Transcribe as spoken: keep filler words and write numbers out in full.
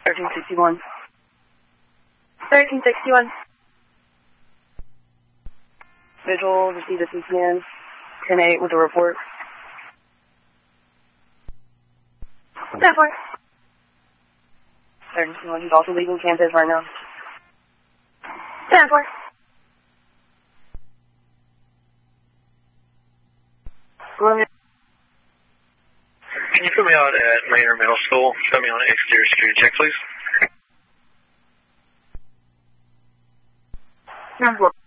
thirteen sixty-one. thirteen sixty-one. Vigil, received a C P N. ten eight with a report. ten four. thirteen sixty-one, he's also leaving campus right now. ten four. Can you put me out at Manor Middle School? Put me on an exterior security check, please. ten four.